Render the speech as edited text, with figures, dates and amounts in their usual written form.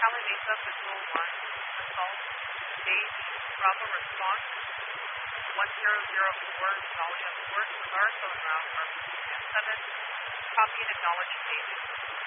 Cali Mesa Patrol 1, assault, stage, Bravo response, 1004, Dolly on course with RSO en route, RPC 7, copy and acknowledge stage.